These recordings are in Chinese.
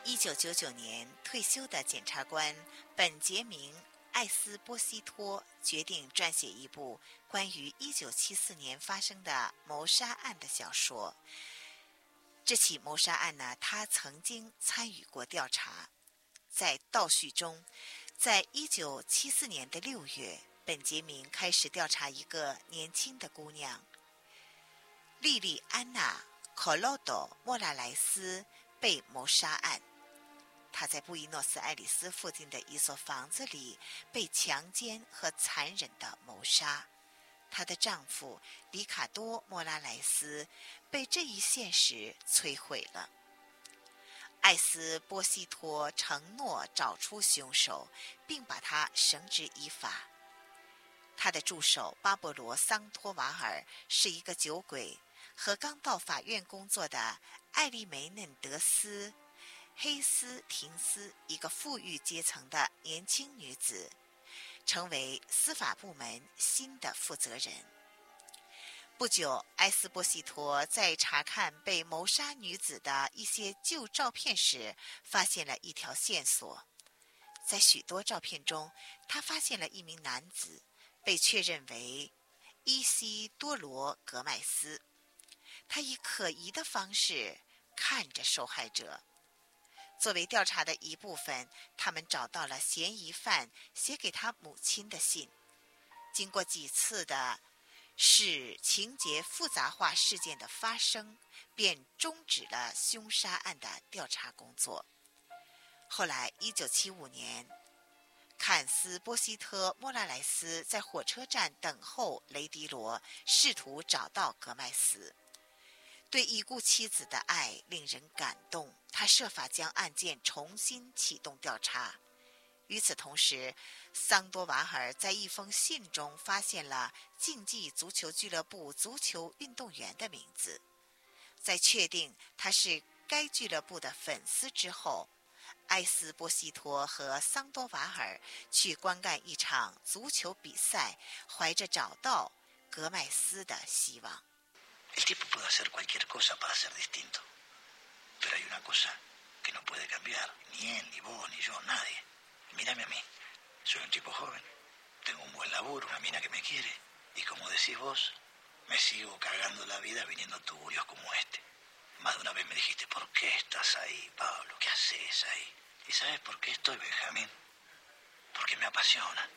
1999年退休的检察官本杰明·艾斯波西托决定撰写一部关于1974年发生的谋杀案的小说。这起谋杀案呢，他曾经参与过调查。在倒叙中，在1974年的6月，本杰明开始调查一个年轻的姑娘莉莉安娜·科洛多·莫拉莱斯被谋杀案。她在布宜诺斯艾利斯附近的一所房子里被强奸和残忍地谋杀。她的丈夫里卡多·莫拉莱斯被这一现实摧毁了。艾斯波西托承诺找出凶手，并把他绳之以法。他的助手巴勃罗·桑托瓦尔是一个酒鬼，和刚到法院工作的艾利梅嫩德斯·黑斯廷斯，一个富裕阶层的年轻女子，成为司法部门新的负责人。不久，埃斯波西托在查看被谋杀女子的一些旧照片时，发现了一条线索。在许多照片中，他发现了一名男子，被确认为伊西多罗·格麦斯。他以可疑的方式看着受害者。作为调查的一部分，他们找到了嫌疑犯写给他母亲的信。经过几次的使情节复杂化事件的发生，便终止了凶杀案的调查工作。后来1975年，坎斯波西特莫拉莱斯在火车站等候雷迪罗，试图找到格麦斯。对已故妻子的爱令人感动，他设法将案件重新启动调查。与此同时，桑多瓦尔在一封信中发现了竞技足球俱乐部足球运动员的名字。在确定他是该俱乐部的粉丝之后，埃斯波西托和桑多瓦尔去观看一场足球比赛，怀着找到格麦斯的希望。 El tipo puede hacer cualquier cosa para ser distinto, pero hay una cosa que no puede cambiar, ni él, ni vos, ni yo, nadie. Mírame a mí, soy un tipo joven, tengo un buen laburo, una mina que me quiere, y como decís vos, me sigo cagando la vida viniendo a tuburios como este. Más de una vez me dijiste, ¿por qué estás ahí, Pablo? ¿Qué haces ahí? ¿Y sabes por qué estoy, Benjamín? Porque me apasiona.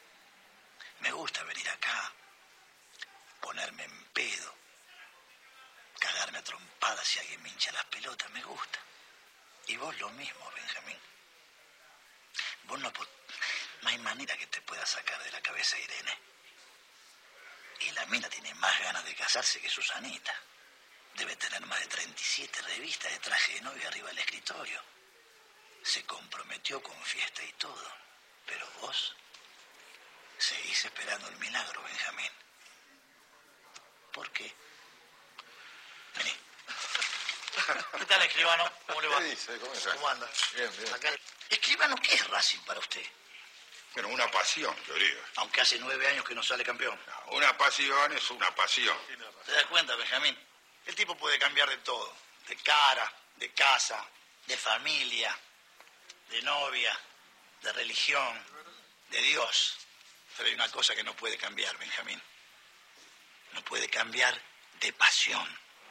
Me gusta venir acá, ponerme en pedo, cagarme a trompadas si alguien me hincha las pelotas, me gusta. Y vos lo mismo, Benjamín. Vos no hay manera que te pueda sacar de la cabeza Irene. Y la mina tiene más ganas de casarse que Susanita. Debe tener más de 37 revistas de traje de novia arriba del escritorio. Se comprometió con fiesta y todo. Pero vos seguís esperando el milagro, Benjamín. ¿Por qué? Vení. ¿Qué tal, escribano? ¿Cómo le va? ¿Qué dice? ¿Cómo anda? Bien, bien. Acá. Escribano, ¿qué es Racing para usted? Bueno, una pasión, yo digo. Aunque hace 9 años que no sale campeón. No, una pasión es una pasión. ¿Te das cuenta, Benjamín? El tipo puede cambiar de todo. De cara, de casa, de familia, de novia, de religión, de Dios. Pero hay una cosa que no puede cambiar, Benjamín. No puede cambiar de pasión.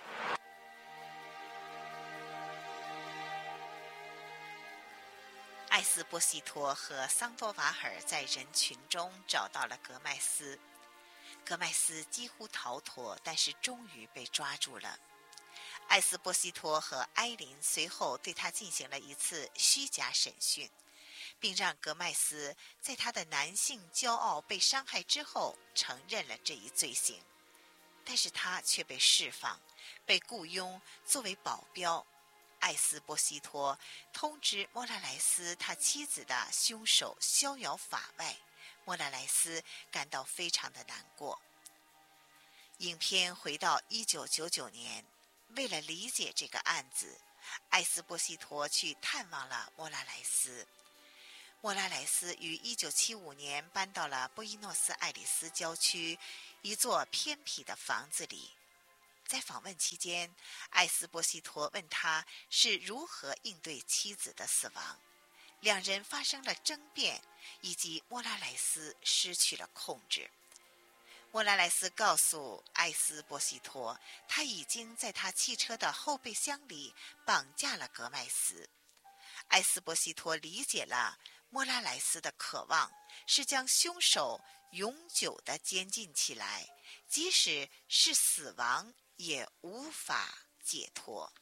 艾斯波西托和桑多瓦尔在人群中找到了格麦斯。格麦斯几乎逃脱，但是终于被抓住了。艾斯波西托和埃琳随后对他进行了一次虚假审讯，并让格麦斯在他的男性骄傲被伤害之后承认了这一罪行。但是他却被释放，被雇佣作为保镖。艾斯波西托通知莫拉莱斯他妻子的凶手逍遥法外，莫拉莱斯感到非常的难过。影片回到1999年，为了理解这个案子，艾斯波西托去探望了莫拉莱斯。莫拉莱斯于1975年搬到了布宜诺斯艾利斯郊区一座偏僻的房子里。 在访问期间，艾斯波西托问他是如何应对妻子的死亡，两人发生了争辩，以及莫拉莱斯失去了控制。莫拉莱斯告诉艾斯波西托，他已经在他汽车的后备箱里绑架了格麦斯。艾斯波西托理解了莫拉莱斯的渴望，是将凶手永久地监禁起来，即使是死亡也无法解脱。